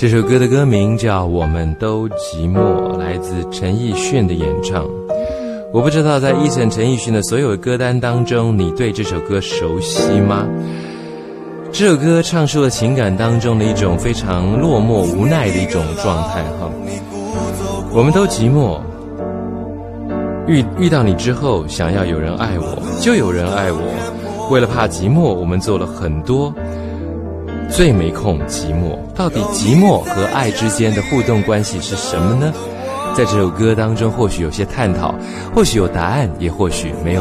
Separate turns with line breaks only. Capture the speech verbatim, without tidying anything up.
这首歌的歌名叫《我们都寂寞》，来自陈奕迅的演唱。我不知道在Eason陈奕迅的所有歌单当中，你对这首歌熟悉吗？这首歌唱出了情感当中的一种非常落寞无奈的一种状态哈。我们都寂寞，遇遇到你之后，想要有人爱我，就有人爱我。为了怕寂寞，我们做了很多，最没空寂寞。到底寂寞和爱之间的互动关系是什么呢？在这首歌当中，或许有些探讨，或许有答案，也或许没有